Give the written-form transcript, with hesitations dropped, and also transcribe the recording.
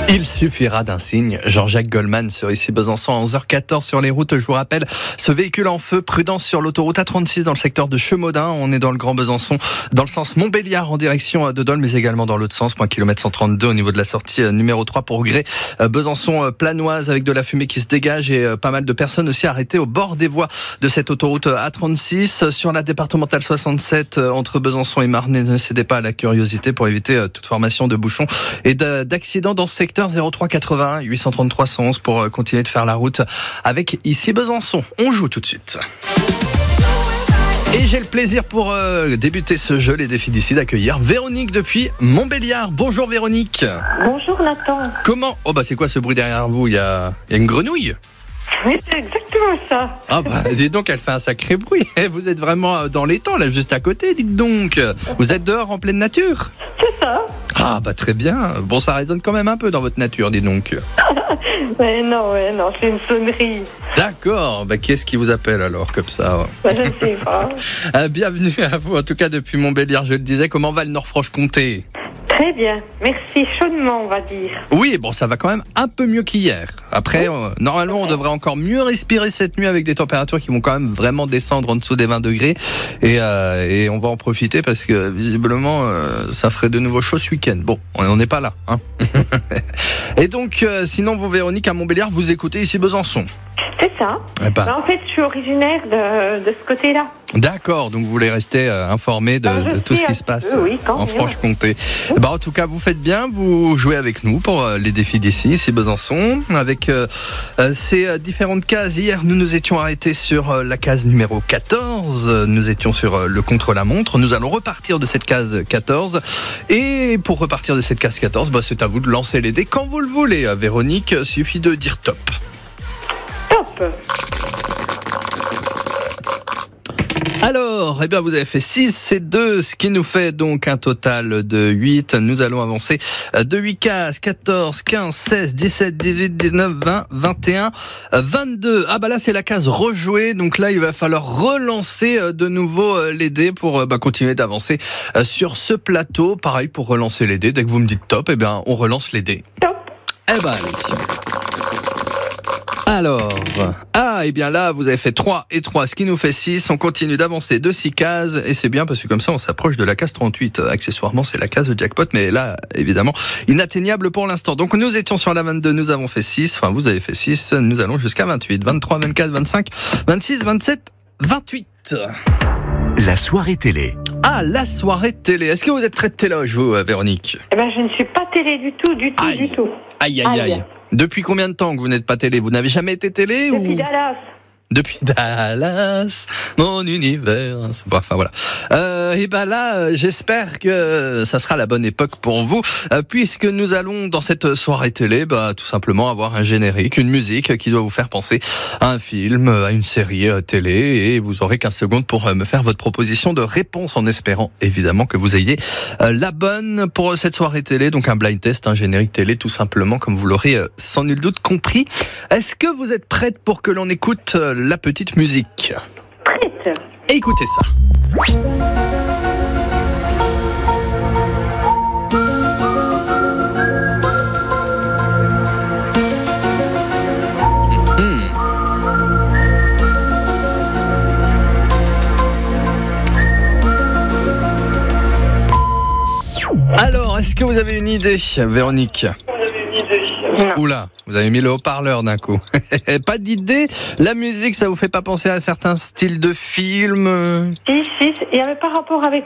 Il suffira d'un signe. Jean-Jacques Goldman sur ici Besançon à 11h14 sur les routes. Je vous rappelle, ce véhicule en feu, prudence sur l'autoroute A36 dans le secteur de Chemaudin. On est dans le Grand Besançon, dans le sens Montbéliard en direction de Dole, mais également dans l'autre sens, point kilomètre 132 au niveau de la sortie numéro 3 pour Grès. Besançon planoise avec de la fumée qui se dégage et pas mal de personnes aussi arrêtées au bord des voies de cette autoroute A36. Sur la départementale 67 entre Besançon et Marnay, ne cédez pas à la curiosité pour éviter toute formation de bouchons et d'accidents dans ce secteur. 03 81 833 111 pour continuer de faire la route avec ici Besançon. On joue tout de suite. Et j'ai le plaisir pour débuter ce jeu, les défis d'ici, d'accueillir Véronique depuis Montbéliard. Bonjour Véronique. Bonjour Nathan. Comment ? Oh bah c'est quoi ce bruit derrière vous ? Il y a une grenouille ? Oui, c'est exactement ça. Ah bah dis donc, elle fait un sacré bruit. Vous êtes vraiment dans les temps, là, juste à côté, dites donc. Vous êtes dehors en pleine nature ? C'est ça. Ah bah très bien. Bon, ça résonne quand même un peu dans votre nature, dis donc. Ouais, non, c'est une sonnerie. D'accord. Bah qu'est-ce qui vous appelle alors comme ça ? Je ne sais pas. Bienvenue à vous, en tout cas depuis Montbéliard, je le disais. Comment va le Nord-Franche-Comté ? Très bien. Merci chaudement, on va dire. Oui, bon, ça va quand même un peu mieux qu'hier. Après, normalement, on devrait encore mieux respirer cette nuit avec des températures qui vont quand même vraiment descendre en dessous des 20 degrés. Et on va en profiter parce que visiblement, ça ferait de nouveau chaud ce week-end. Bon, on n'est pas là. Hein. Et donc, sinon, vous, Véronique, à Montbéliard, vous écoutez ici Besançon. C'est ça. En fait, je suis originaire de ce côté-là. D'accord, donc vous voulez rester informé de tout ce qui se passe en Franche-Comté. En tout cas, vous faites bien, vous jouez avec nous pour les défis d'ici, c'est Besançon, avec ces différentes cases. Hier, nous étions arrêtés sur la case numéro 14, nous étions sur le contre-la-montre. Nous allons repartir de cette case 14. Et pour repartir de cette case 14, c'est à vous de lancer les dés quand vous le voulez. Véronique, suffit de dire top. Top. Alors, vous avez fait 6 et 2, ce qui nous fait donc un total de 8. Nous allons avancer de 8 cases, 14, 15, 16, 17, 18, 19, 20, 21, 22. Ah bah là, c'est la case rejouée. Donc là, il va falloir relancer de nouveau les dés pour continuer d'avancer sur ce plateau. Pareil, pour relancer les dés, dès que vous me dites top, on relance les dés. Top. Allez. Alors, là, vous avez fait 3 et 3, ce qui nous fait 6. On continue d'avancer de 6 cases, et c'est bien parce que comme ça, on s'approche de la case 38. Accessoirement, c'est la case de jackpot, mais là, évidemment, inatteignable pour l'instant. Donc, nous étions sur la 22, nous avons fait 6. Enfin, vous avez fait 6, nous allons jusqu'à 28, 23, 24, 25, 26, 27, 28. La soirée télé. Ah, la soirée télé. Est-ce que vous êtes très téloge, vous, Véronique ? Je ne suis pas télé du tout. Aïe. Depuis combien de temps que vous n'êtes pas télé ? Vous n'avez jamais été télé Depuis Dallas. Depuis Dallas, mon univers. Enfin voilà. Là, j'espère que ça sera la bonne époque pour vous, puisque nous allons dans cette soirée télé, tout simplement avoir un générique, une musique qui doit vous faire penser à un film, à une série télé, et vous aurez 15 secondes pour me faire votre proposition de réponse, en espérant évidemment que vous ayez la bonne pour cette soirée télé. Donc un blind test, un générique télé, tout simplement, comme vous l'aurez sans nul doute compris. Est-ce que vous êtes prête pour que l'on écoute la petite musique ? Prête. Écoutez ça. Alors, est-ce que vous avez une idée, Véronique ? Non. Oula, vous avez mis le haut-parleur d'un coup. Pas d'idée ? La musique, ça vous fait pas penser à certains styles de films ? Si, il y avait pas rapport avec